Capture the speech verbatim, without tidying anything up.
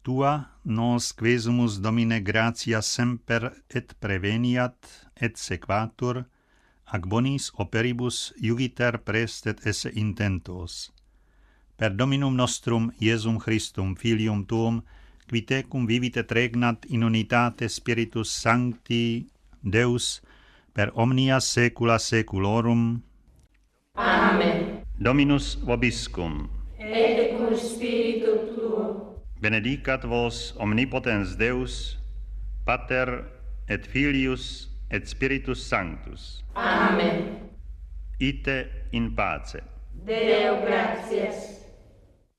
tua nos quesumus Domine gratia semper et preveniat et sequatur, ac bonis operibus iugiter prestet esse intentos. Per Dominum nostrum Iesum Christum, Filium tuum, qui tecum vivit et regnat in unitate Spiritus Sancti, Deus, per omnia saecula saeculorum. Amen. Dominus vobiscum. Et cum spiritu tuo. Benedicat vos omnipotens Deus, Pater et Filius et Spiritus Sanctus. Amen. Ite in pace. Deo gratias.